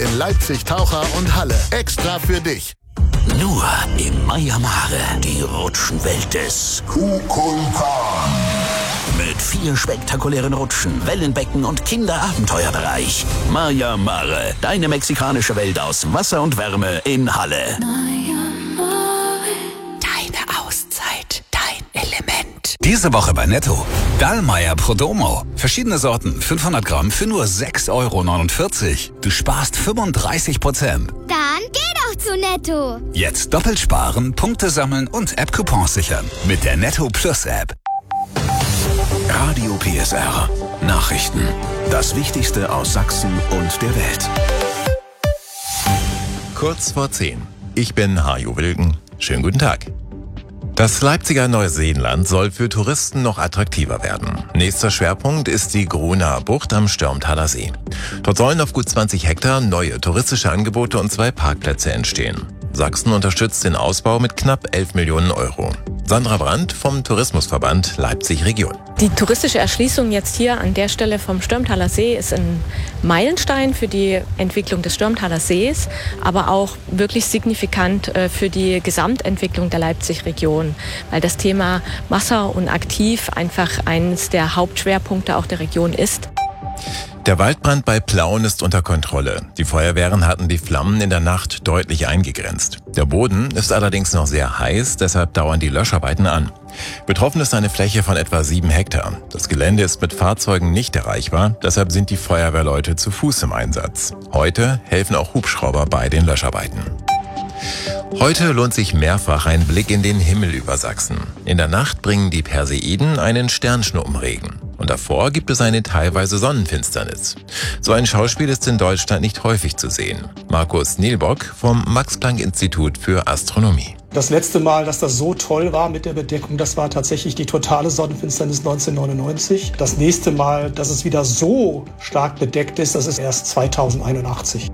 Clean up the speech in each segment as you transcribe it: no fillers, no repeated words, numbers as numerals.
in Leipzig, Taucher und Halle. Extra für dich. Nur im Maya Mare, die Rutschenwelt des Kukulkan. Mit 4 spektakulären Rutschen, Wellenbecken und Kinderabenteuerbereich. Maya Mare, deine mexikanische Welt aus Wasser und Wärme in Halle. Maya Mare, deine Auszeit, dein Element. Diese Woche bei Netto. Dallmayr Prodomo. Verschiedene Sorten, 500 Gramm für nur 6,49 Euro. Du sparst 35%. Dann geh doch zu Netto. Jetzt doppelt sparen, Punkte sammeln und App-Coupons sichern. Mit der Netto Plus App. Radio PSR. Nachrichten. Das Wichtigste aus Sachsen und der Welt. Kurz vor 10. Ich bin Hajo Wilken. Schönen guten Tag. Das Leipziger Neuseenland soll für Touristen noch attraktiver werden. Nächster Schwerpunkt ist die Gruner Bucht am Störmthaler See. Dort sollen auf gut 20 Hektar neue touristische Angebote und 2 Parkplätze entstehen. Sachsen unterstützt den Ausbau mit knapp 11 Millionen Euro. Sandra Brandt vom Tourismusverband Leipzig Region. Die touristische Erschließung jetzt hier an der Stelle vom Störmthaler See ist ein Meilenstein für die Entwicklung des Störmthaler Sees, aber auch wirklich signifikant für die Gesamtentwicklung der Leipzig Region, weil das Thema Wasser und Aktiv einfach eines der Hauptschwerpunkte auch der Region ist. Der Waldbrand bei Plauen ist unter Kontrolle. Die Feuerwehren hatten die Flammen in der Nacht deutlich eingegrenzt. Der Boden ist allerdings noch sehr heiß, deshalb dauern die Löscharbeiten an. Betroffen ist eine Fläche von etwa 7 Hektar. Das Gelände ist mit Fahrzeugen nicht erreichbar, deshalb sind die Feuerwehrleute zu Fuß im Einsatz. Heute helfen auch Hubschrauber bei den Löscharbeiten. Heute lohnt sich mehrfach ein Blick in den Himmel über Sachsen. In der Nacht bringen die Perseiden einen Sternschnuppenregen. Und davor gibt es eine teilweise Sonnenfinsternis. So ein Schauspiel ist in Deutschland nicht häufig zu sehen. Markus Nielbock vom Max-Planck-Institut für Astronomie. Das letzte Mal, dass das so toll war mit der Bedeckung, das war tatsächlich die totale Sonnenfinsternis 1999. Das nächste Mal, dass es wieder so stark bedeckt ist, das ist erst 2081.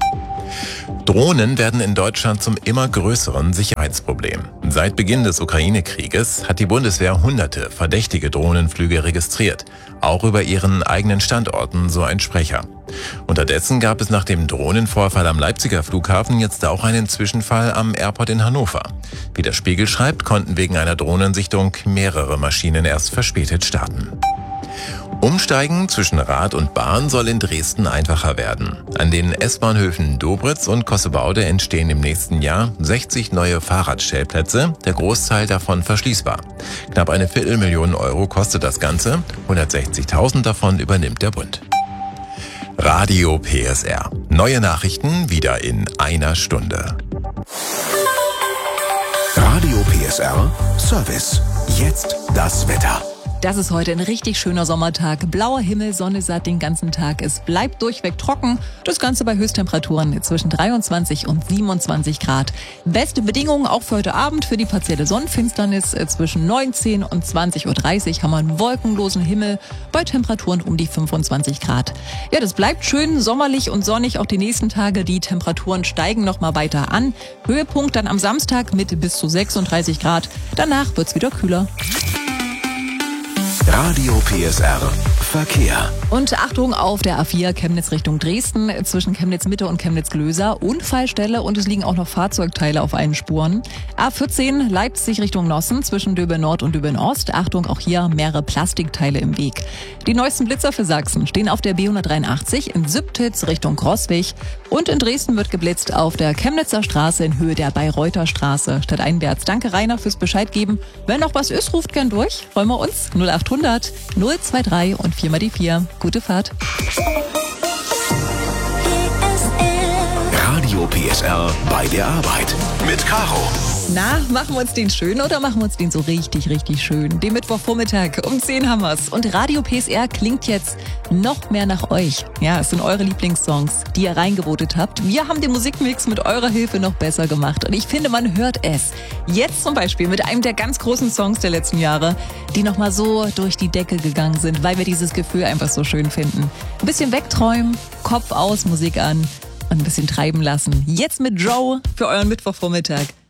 Drohnen werden in Deutschland zum immer größeren Sicherheitsproblem. Seit Beginn des Ukraine-Krieges hat die Bundeswehr hunderte verdächtige Drohnenflüge registriert. Auch über ihren eigenen Standorten, so ein Sprecher. Unterdessen gab es nach dem Drohnenvorfall am Leipziger Flughafen jetzt auch einen Zwischenfall am Airport in Hannover. Wie der Spiegel schreibt, konnten wegen einer Drohnensichtung mehrere Maschinen erst verspätet starten. Umsteigen zwischen Rad und Bahn soll in Dresden einfacher werden. An den S-Bahnhöfen Dobritz und Kossebaude entstehen im nächsten Jahr 60 neue Fahrradstellplätze, der Großteil davon verschließbar. Knapp eine Viertelmillion Euro kostet das Ganze, 160.000 davon übernimmt der Bund. Radio PSR. Neue Nachrichten wieder in einer Stunde. Radio PSR Service. Jetzt das Wetter. Das ist heute ein richtig schöner Sommertag. Blauer Himmel, Sonne satt den ganzen Tag. Es bleibt durchweg trocken. Das Ganze bei Höchsttemperaturen zwischen 23 und 27 Grad. Beste Bedingungen auch für heute Abend für die partielle Sonnenfinsternis. Zwischen 19 und 20.30 Uhr haben wir einen wolkenlosen Himmel bei Temperaturen um die 25 Grad. Ja, das bleibt schön sommerlich und sonnig auch die nächsten Tage. Die Temperaturen steigen noch mal weiter an. Höhepunkt dann am Samstag mit bis zu 36 Grad. Danach wird's wieder kühler. Radio PSR Verkehr. Und Achtung auf der A4 Chemnitz Richtung Dresden zwischen Chemnitz Mitte und Chemnitz Glöser. Unfallstelle und es liegen auch noch Fahrzeugteile auf allen Spuren. A14 Leipzig Richtung Nossen zwischen Döbeln Nord und Döbeln Ost. Achtung, auch hier mehrere Plastikteile im Weg. Die neuesten Blitzer für Sachsen stehen auf der B183 in Sübtitz Richtung Großwig. Und in Dresden wird geblitzt auf der Chemnitzer Straße in Höhe der Bayreuther Straße. Stadteinwärts. Danke Rainer fürs Bescheid geben. Wenn noch was ist, ruft gern durch. Freuen wir uns. 0800 023 und 4 mal die 4. Gute Fahrt. Radio PSR bei der Arbeit mit Caro. Na, machen wir uns den schön oder machen wir uns den so richtig, richtig schön? Den Mittwochvormittag um 10 haben wir's. Und Radio PSR klingt jetzt noch mehr nach euch. Ja, es sind eure Lieblingssongs, die ihr reingevotet habt. Wir haben den Musikmix mit eurer Hilfe noch besser gemacht. Und ich finde, man hört es. Jetzt zum Beispiel mit einem der ganz großen Songs der letzten Jahre, die nochmal so durch die Decke gegangen sind, weil wir dieses Gefühl einfach so schön finden. Ein bisschen wegträumen, Kopf aus, Musik an und ein bisschen treiben lassen. Jetzt mit Joe für euren Mittwochvormittag.